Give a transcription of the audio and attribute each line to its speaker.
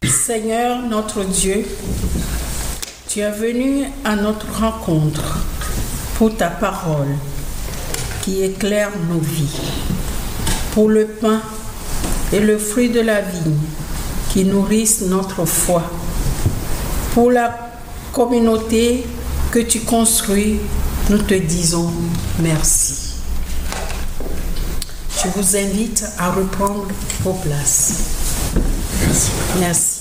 Speaker 1: Seigneur notre Dieu, tu es venu à notre rencontre pour ta parole qui éclaire nos vies, pour le pain et le fruit de la vigne qui nourrissent notre foi, pour la communauté que tu construis, nous te disons merci. Je vous invite à reprendre vos places.
Speaker 2: Merci.
Speaker 1: Merci.